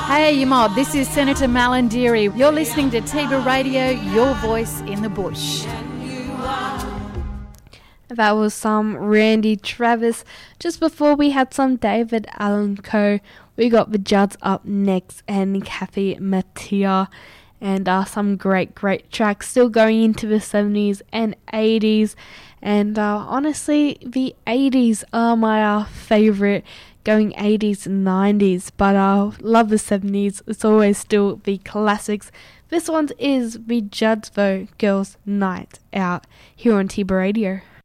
Hey, you mob, this is Senator Malandiri. You're listening to Tiba Radio, your voice in the bush. That was some Randy Travis. Just before we had some David Allan Coe. We got the Judds up next and Kathy Mattea. And some great tracks still going into the 70s and 80s. And honestly, the 80s are my favourite, going 80s and 90s. But I love the 70s. It's always still the classics. This one is the Judds though, Girls Night Out, here on Tiba Radio.